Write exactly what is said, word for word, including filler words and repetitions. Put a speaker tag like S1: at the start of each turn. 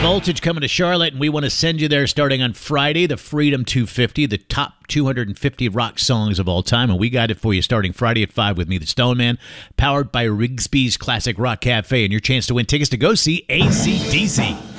S1: Voltage coming to Charlotte, and we want to send you there starting on Friday, the Freedom two fifty, the top two hundred fifty rock songs of all time, and we got it for you starting Friday at five with me, the Stone Man, powered by Rigsby's Classic Rock Cafe, and your chance to win tickets to go see A C D C.